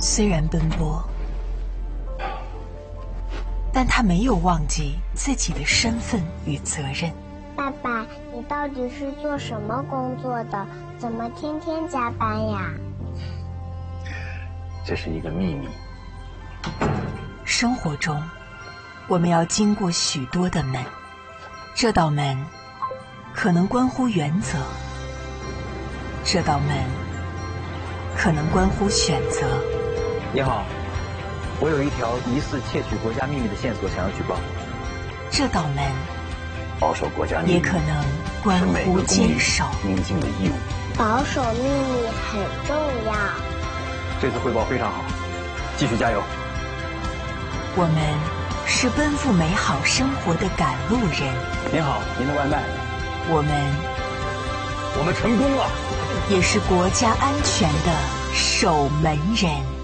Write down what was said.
虽然奔波，但他没有忘记自己的身份与责任。 爸爸，你到底是做什么工作的？怎么天天加班呀？ 这是一个秘密。 生活中，我们要经过许多的门，这道门可能关乎原则，这道门可能关乎选择。 你好，我有一条疑似窃取国家秘密的线索，想要举报。 这道门保守国家秘密也可能关乎坚守应尽的义务。 保守秘密很重要。 这次汇报非常好，继续加油。 我们是奔赴美好生活的赶路人。 您好，您的外卖。 我们成功了。 也是国家安全的守门人。